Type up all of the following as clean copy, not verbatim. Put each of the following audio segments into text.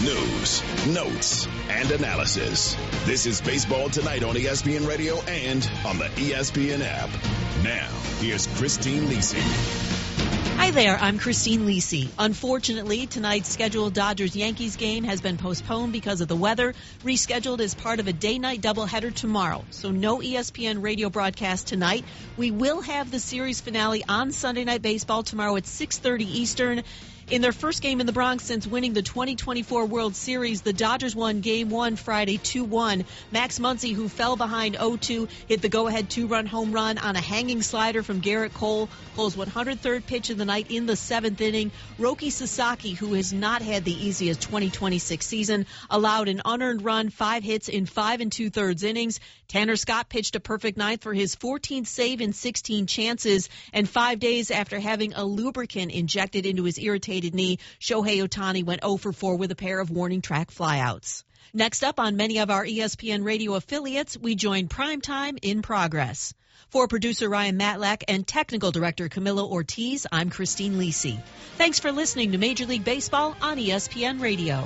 News, notes, and analysis. This is Baseball Tonight on ESPN Radio and on the ESPN app. Now, here's Christine Lisi. Hi there, I'm Christine Lisi. Unfortunately, tonight's scheduled Dodgers-Yankees game has been postponed because of the weather, rescheduled as part of a day-night doubleheader tomorrow. So no ESPN radio broadcast tonight. We will have the series finale on Sunday Night Baseball tomorrow at 6:30 Eastern. In their first game in the Bronx since winning the 2024 World Series, the Dodgers won Game 1 Friday 2-1. Max Muncy, who fell behind 0-2, hit the go-ahead two-run home run on a hanging slider from Garrett Cole. Cole's 103rd pitch of the night in the 7th inning. Roki Sasaki, who has not had the easiest 2026 season, allowed an unearned run, 5 hits in 5 2/3 innings. Tanner Scott pitched a perfect ninth for his 14th save in 16 chances. And 5 days after having a lubricant injected into his irritated knee, Shohei Ohtani went 0 for 4 with a pair of warning track flyouts. Next up on many of our ESPN radio affiliates, we join Primetime in Progress. For producer Ryan Matlack and technical director Camilo Ortiz, I'm Christine Lisi. Thanks for listening to Major League Baseball on ESPN Radio.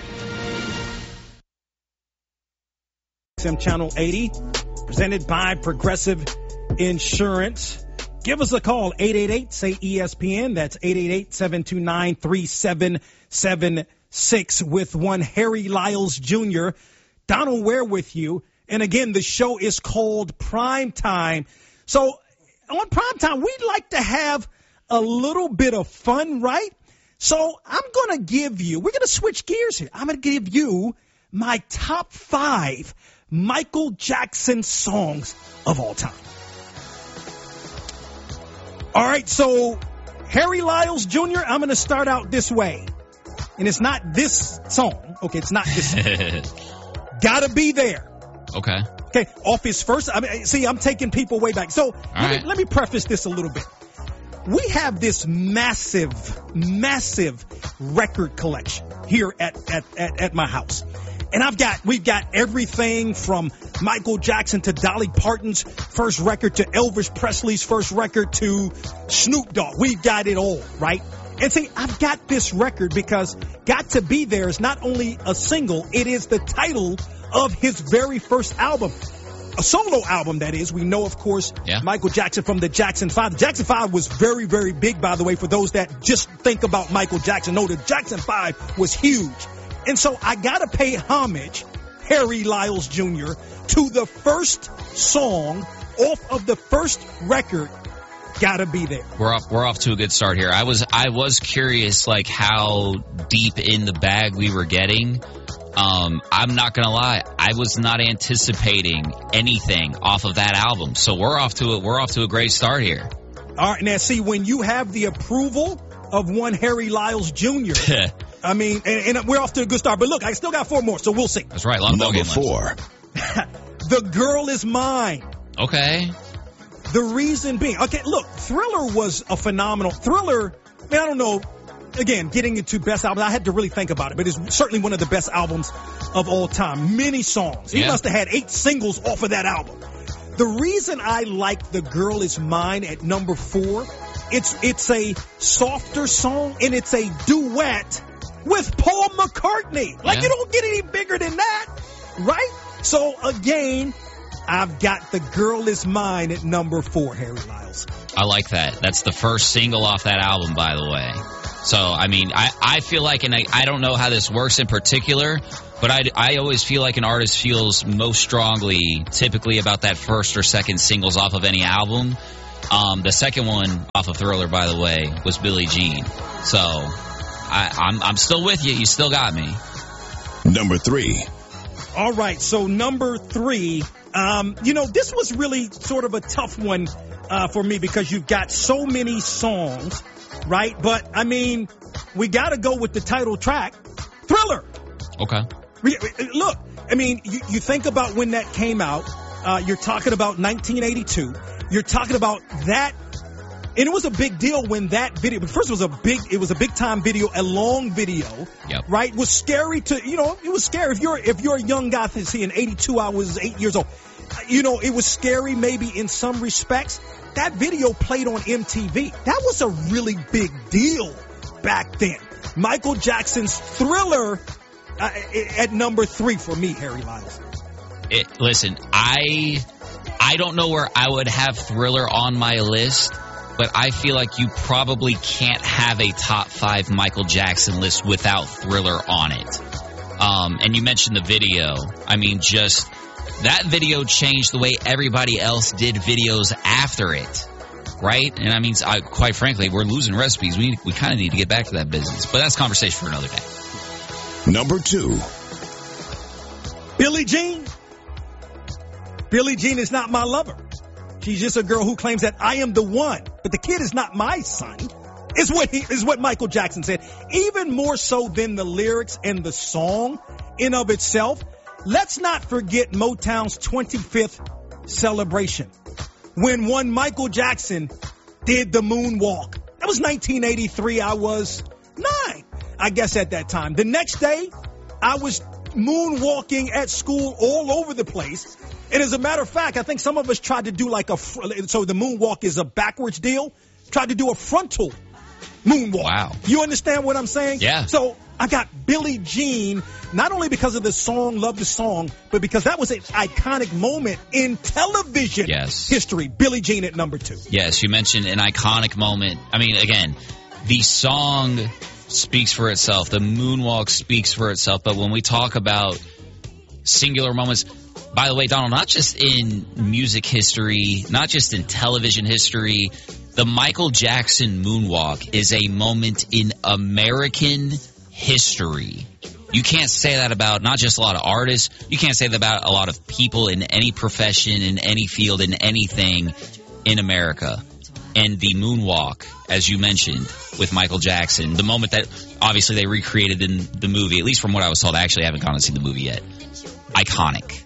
Channel 80, presented by Progressive Insurance. Give us a call, 888-SAY-ESPN. That's 888-729-3776 with one Harry Lyles Jr. Donald Ware with you. And again, the show is called Primetime. So on Primetime, we'd like to have a little bit of fun, right? So I'm going to give you, we're going to switch gears here. I'm going to give you my top 5 Michael Jackson songs of all time. All right, so Harry Lyles Jr., I'm going to start out this way. And it's not this song. Okay, it's not this song. Gotta Be There. Okay. Okay, off his first, I'm taking people way back. So let me preface this a little bit. We have this massive record collection here at my house. And we've got everything from Michael Jackson to Dolly Parton's first record to Elvis Presley's first record to Snoop Dogg. We've got it all, right? And see, I've got this record because Got to Be There is not only a single, it is the title of his very first album. A solo album, that is. We know, of course, Michael Jackson from the Jackson 5. The Jackson 5 was very, very big, by the way, for those that just think about Michael Jackson. No, the Jackson 5 was huge. And so I got to pay homage, Harry Lyles Jr., to the first song off of the first record, Gotta Be There. We're off to a good start here. I was curious, like, how deep in the bag we were getting. I'm not going to lie. I was not anticipating anything off of that album. So we're off to a great start here. All right. Now, see, when you have the approval of one Harry Lyles Jr., I mean, and we're off to a good start. But look, I still got 4 more, so we'll see. That's right. A lot of Number 4. The Girl Is Mine. Okay. The reason being, okay, look, Thriller was a phenomenal. Thriller, I don't know, again, getting into best albums, I had to really think about it, but it's certainly one of the best albums of all time. Many songs. He must have had 8 singles off of that album. The reason I like The Girl Is Mine at number 4, it's a softer song, and it's a duet with Paul McCartney. Like, you don't get any bigger than that, right? So, again, I've got The Girl Is Mine at number 4, Harry Lyles. I like that. That's the first single off that album, by the way. So, I mean, I feel like, and I don't know how this works in particular, but I always feel like an artist feels most strongly typically about that first or second singles off of any album. The second one off of Thriller, by the way, was Billie Jean. So, I'm still with you. You still got me. Number 3. All right, so number 3, this was really sort of a tough one for me because you've got so many songs, right? But, I mean, we got to go with the title track, Thriller. Okay. Look, I mean, you think about when that came out. You're talking about 1982. You're talking about that. And it was a big deal when that video, but first it was a big time video, a long video, right? It was scary it was scary. If you're a young guy, see, in 82, I was 8 years old. It was scary maybe in some respects. That video played on MTV. That was a really big deal back then. Michael Jackson's Thriller at number 3 for me, Harry Lyles. Listen, I don't know where I would have Thriller on my list, but I feel like you probably can't have a top 5 Michael Jackson list without Thriller on it. And you mentioned the video. I mean, just that video changed the way everybody else did videos after it, right? And I mean, quite frankly, we're losing recipes. We kind of need to get back to that business. But that's conversation for another day. Number 2. Billie Jean. Billie Jean is not my lover. She's just a girl who claims that I am the one. But the kid is not my son. Is what Michael Jackson said. Even more so than the lyrics and the song in of itself. Let's not forget Motown's 25th celebration, when one Michael Jackson did the moonwalk. That was 1983. I was 9, I guess, at that time. The next day, I was moonwalking at school all over the place. And as a matter of fact, I think some of us tried to do so the moonwalk is a backwards deal, tried to do a frontal moonwalk. Wow. You understand what I'm saying? Yeah. So I got Billie Jean, not only because of the song, love the song, but because that was an iconic moment in television history. Billie Jean at number 2. Yes, you mentioned an iconic moment. I mean, again, the song speaks for itself. The moonwalk speaks for itself. But when we talk about singular moments, by the way, Donald, not just in music history, not just in television history, the Michael Jackson moonwalk is a moment in American history. You can't say that about not just a lot of artists. You can't say that about a lot of people in any profession, in any field, in anything in America. And the moonwalk, as you mentioned, with Michael Jackson, the moment that obviously they recreated in the movie, at least from what I was told, I actually haven't gone and seen the movie yet. Iconic.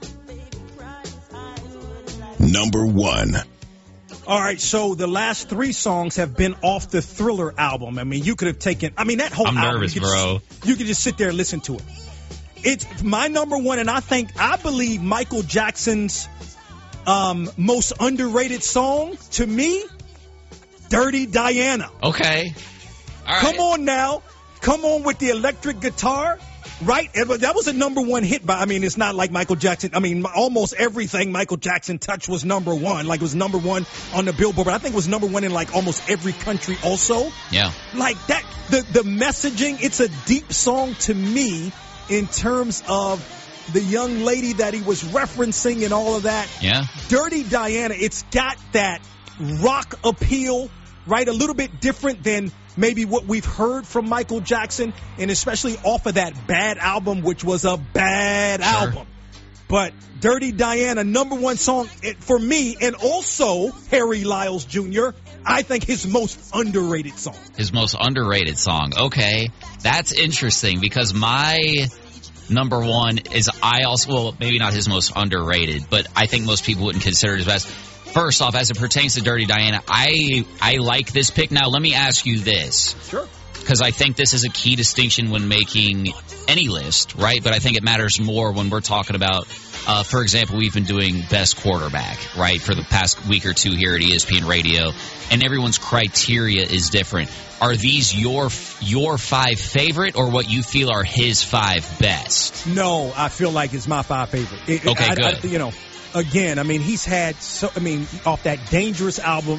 Number 1. All right, so the last 3 songs have been off the Thriller album. I mean, you could have taken, that whole album. I'm nervous, bro. You could just sit there and listen to it. It's my number 1, and I believe Michael Jackson's most underrated song, to me, Dirty Diana. Okay. All right. Come on now. Come on with the electric guitar. Right? That was a number 1 hit it's not like Michael Jackson. Almost everything Michael Jackson touched was number 1. Like, it was number 1 on the Billboard, but I think it was number 1 in like almost every country also. Yeah. Like that, the messaging, it's a deep song to me in terms of the young lady that he was referencing and all of that. Yeah. Dirty Diana, it's got that rock appeal, right? A little bit different than maybe what we've heard from Michael Jackson, and especially off of that Bad album, which was a bad album. But Dirty Diana, number 1 song for me, and also Harry Lyles Jr., I think his most underrated song. His most underrated song. Okay. That's interesting, because my number 1 is maybe not his most underrated, but I think most people wouldn't consider it his best. First off, as it pertains to Dirty Diana, I like this pick. Now, let me ask you this. Sure. Because I think this is a key distinction when making any list, right? But I think it matters more when we're talking about, for example, we've been doing best quarterback, right, for the past week or 2 here at ESPN Radio, and everyone's criteria is different. Are these your 5 favorite, or what you feel are his 5 best? No, I feel like it's my 5 favorite. Okay, good. Again, he's had off that Dangerous album.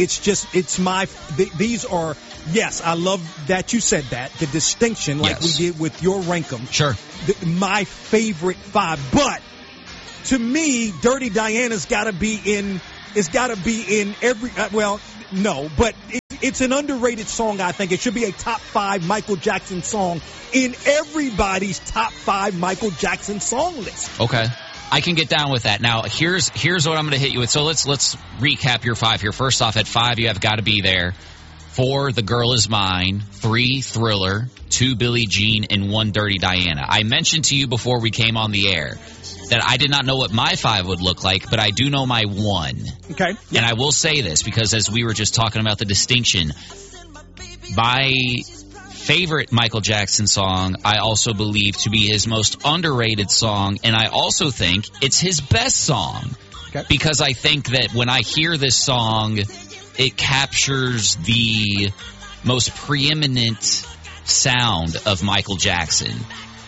These are, yes, I love that you said that, the distinction like we did with your rankum. Sure. My favorite 5. But to me, Dirty Diana's got to be in every, but it's an underrated song, I think. It should be a top 5 Michael Jackson song in everybody's top 5 Michael Jackson song list. Okay. I can get down with that. Now, here's what I'm going to hit you with. So let's recap your 5 here. First off, at 5, you have Got to Be There. 4, The Girl Is Mine. 3, Thriller. 2, Billie Jean. And 1, Dirty Diana. I mentioned to you before we came on the air that I did not know what my 5 would look like, but I do know my 1. Okay. Yeah. And I will say this, because as we were just talking about the distinction, my favorite Michael Jackson song, I also believe to be his most underrated song, and I also think it's his best song. Okay. Because I think that when I hear this song, it captures the most preeminent sound of Michael Jackson.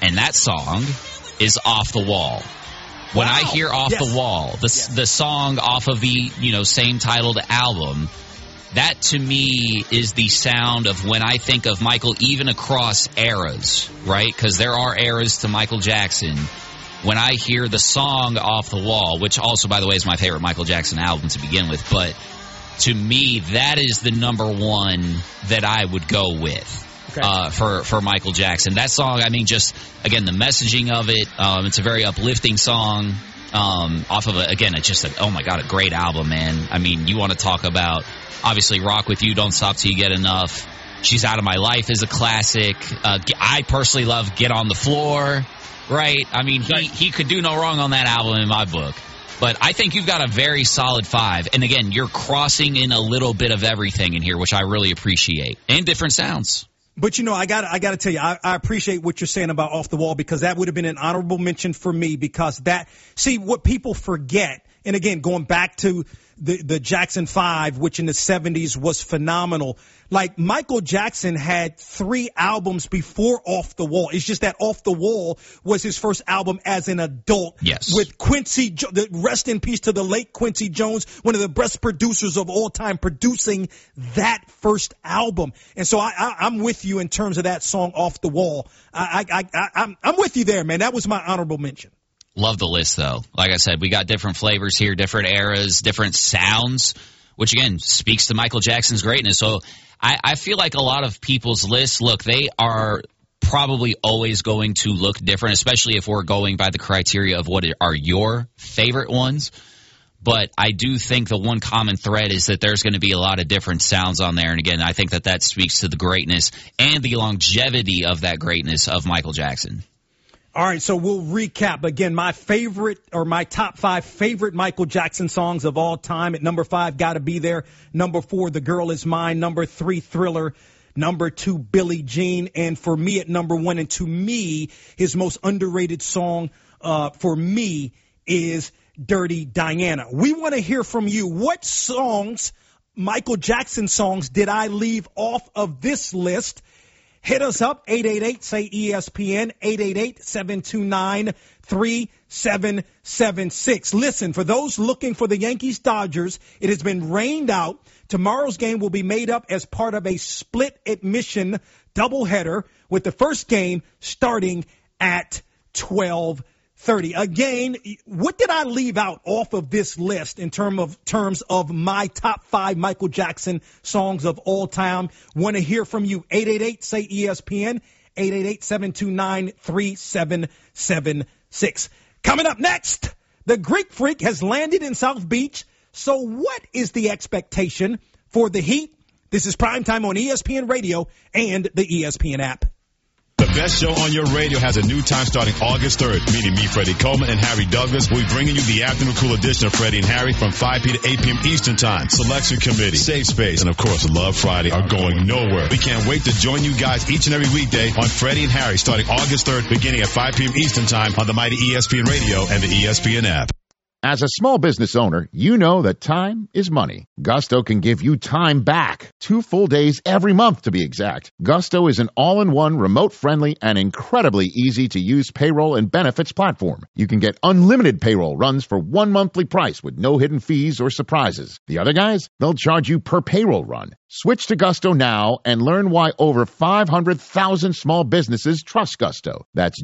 and that song is Off the Wall. When I hear Off the Wall, the song off of the same titled album, that to me is the sound of when I think of Michael, even across eras, right? Because there are eras to Michael Jackson. When I hear the song Off the Wall, which also, by the way, is my favorite Michael Jackson album to begin with, but to me, that is the number one that I would go with. For Michael Jackson. That song, I mean, just, again, the messaging of it, it's a very uplifting song, off of, oh my God, a great album, man. I mean, you want to talk about, obviously, Rock With You, Don't Stop Till You Get Enough. She's Out of My Life is a classic. I personally love Get on the Floor, right? I mean, he could do no wrong on that album in my book. But I think you've got a very solid 5. And again, you're crossing in a little bit of everything in here, which I really appreciate. And different sounds. But, I got to tell you, I appreciate what you're saying about Off the Wall, because that would have been an honorable mention for me, because what people forget, and again, going back to the Jackson 5, which in the 70s was phenomenal. Like, Michael Jackson had 3 albums before Off the Wall. It's just that Off the Wall was his first album as an adult. Yes. With Quincy, rest in peace to the late Quincy Jones, one of the best producers of all time, producing that first album. And so I'm with you in terms of that song Off the Wall. I'm with you there, man. That was my honorable mention. Love the list, though. Like I said, we got different flavors here, different eras, different sounds, which, again, speaks to Michael Jackson's greatness. So I feel like a lot of people's lists, look, they are probably always going to look different, especially if we're going by the criteria of what are your favorite ones. But I do think the one common thread is that there's going to be a lot of different sounds on there. And, again, I think that speaks to the greatness and the longevity of that greatness of Michael Jackson. All right, so we'll recap. Again, my top 5 favorite Michael Jackson songs of all time. At number 5, Gotta Be There. Number 4, The Girl Is Mine. Number 3, Thriller. Number 2, Billie Jean. And for me at number 1, and to me, his most underrated song for me is Dirty Diana. We want to hear from you. What songs, Michael Jackson songs, did I leave off of this list? Hit us up, 888-SAY-ESPN, 888-729-3776. Listen, for those looking for the Yankees-Dodgers, it has been rained out. Tomorrow's game will be made up as part of a split admission doubleheader, with the first game starting at 12:30. Again, what did I leave out off of this list in terms of my top 5 Michael Jackson songs of all time? Want to hear from you. 888-SAY-ESPN, 888-729-3776. Coming up next, the Greek Freak has landed in South Beach. So what is the expectation for the Heat? This is Primetime on ESPN Radio and the ESPN app. The best show on your radio has a new time starting August 3rd. Meeting me, Freddie Coleman, and Harry Douglas. We'll be bringing you the afternoon cool edition of Freddie and Harry from 5 p.m. to 8 p.m. Eastern Time. Selection Committee, Safe Space, and of course, Love Friday are going nowhere. We can't wait to join you guys each and every weekday on Freddie and Harry starting August 3rd, beginning at 5 p.m. Eastern Time on the mighty ESPN Radio and the ESPN app. As a small business owner, you know that time is money. Gusto can give you time back. 2 full days every month, to be exact. Gusto is an all-in-one, remote-friendly, and incredibly easy-to-use payroll and benefits platform. You can get unlimited payroll runs for 1 monthly price with no hidden fees or surprises. The other guys, they'll charge you per payroll run. Switch to Gusto now and learn why over 500,000 small businesses trust Gusto. That's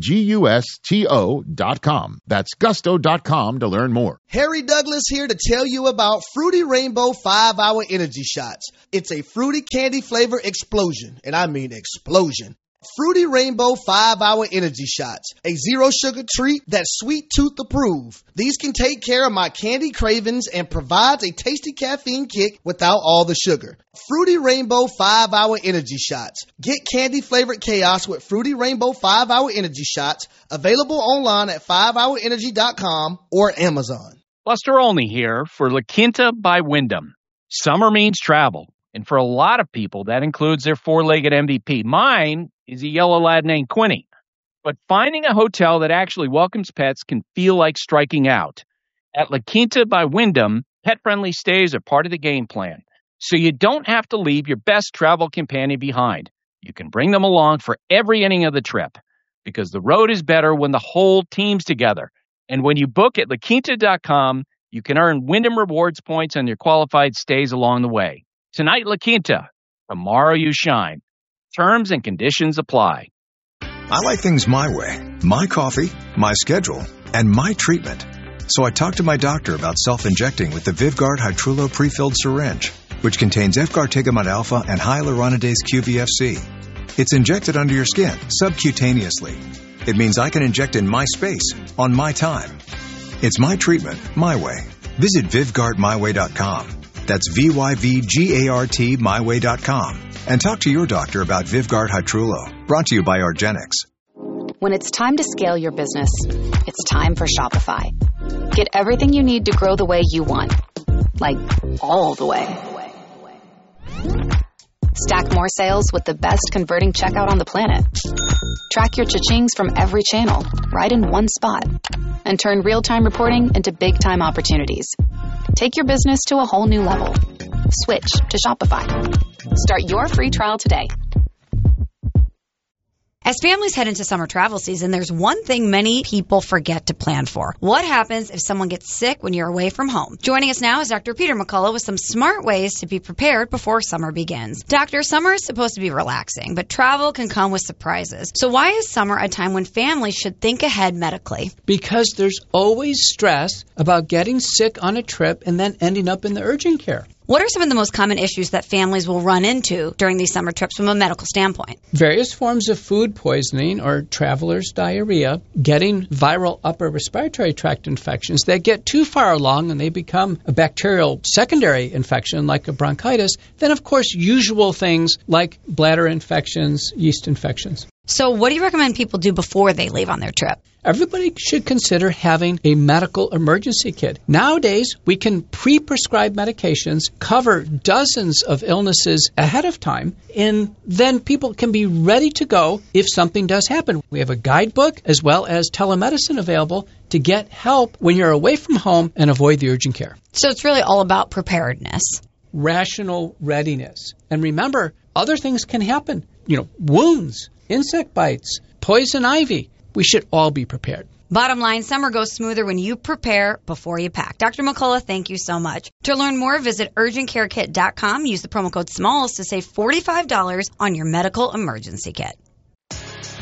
GUSTO.com. That's Gusto.com to learn more. Harry Douglas here to tell you about Fruity Rainbow 5-Hour Energy Shots. It's a fruity candy flavor explosion, and I mean explosion. Fruity Rainbow 5-Hour Energy Shots, a zero-sugar treat that's sweet tooth approved. These can take care of my candy cravings and provides a tasty caffeine kick without all the sugar. Fruity Rainbow 5-Hour Energy Shots. Get candy-flavored chaos with Fruity Rainbow 5-Hour Energy Shots, available online at 5hourenergy.com or Amazon. Buster Olney here for La Quinta by Wyndham. Summer means travel, and for a lot of people, that includes their 4-legged MVP. Mine is a yellow lad named Quinny. But finding a hotel that actually welcomes pets can feel like striking out. At La Quinta by Wyndham, pet-friendly stays are part of the game plan, so you don't have to leave your best travel companion behind. You can bring them along for every inning of the trip. because the road is better when the whole team's together. And when you book at LaQuinta.com, you can earn Wyndham Rewards points on your qualified stays along the way. Tonight, La Quinta. Tomorrow, you shine. Terms and conditions apply. I like things my way. My coffee, my schedule, and my treatment. So I talked to my doctor about self-injecting with the Vyvgart Hytrulo pre-filled syringe, which contains Efgartigimod alpha and hyaluronidase QVFC. It's injected under your skin, subcutaneously. It means I can inject in my space, on my time. It's my treatment, my way. Visit VyvgartMyWay.com. That's VYVGART myway.com. And talk to your doctor about Vyvgart Hytrulo. Brought to you by argenx. When it's time to scale your business, it's time for Shopify. Get everything you need to grow the way you want. Like, all the way. Stack more sales with the best converting checkout on the planet. Track your cha-chings from every channel, right in one spot. And turn real-time reporting into big-time opportunities. Take your business to a whole new level. Switch to Shopify. Start your free trial today. As families head into summer travel season, there's one thing many people forget to plan for. What happens if someone gets sick when you're away from home? Joining us now is Dr. Peter McCullough with some smart ways to be prepared before summer begins. Doctor, summer is supposed to be relaxing, but travel can come with surprises. So why is summer a time when families should think ahead medically? Because there's always stress about getting sick on a trip and then ending up in the urgent care. What are some of the most common issues that families will run into during these summer trips from a medical standpoint? Various forms of food poisoning or traveler's diarrhea, getting viral upper respiratory tract infections that get too far along and they become a bacterial secondary infection like a bronchitis. Then, of course, usual things like bladder infections, yeast infections. So what do you recommend people do before they leave on their trip? Everybody should consider having a medical emergency kit. Nowadays, we can pre-prescribe medications, cover dozens of illnesses ahead of time, and then people can be ready to go if something does happen. We have a guidebook as well as telemedicine available to get help when you're away from home and avoid the urgent care. So it's really all about preparedness. Rational readiness. And remember, other things can happen. Wounds, insect bites, poison ivy. We should all be prepared. Bottom line, summer goes smoother when you prepare before you pack. Dr. McCullough, thank you so much. To learn more, visit UrgentCareKit.com. Use the promo code SMALLS to save $45 on your medical emergency kit.